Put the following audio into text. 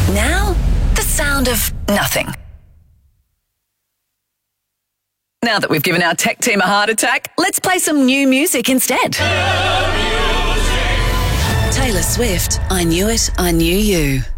Now, the sound of nothing. Now that we've given our tech team a heart attack, let's play some new music instead. Taylor Swift, I Knew It, I Knew You.